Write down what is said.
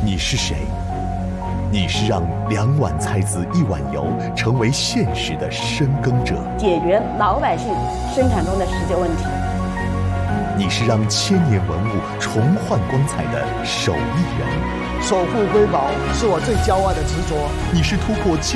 你是谁？你是让2碗菜籽1碗油成为现实的深耕者， 解决老百姓生产中的实际问题。 你是让千年文物重焕光彩的手艺人， 守护瑰宝是我最骄傲的执着。 你是突破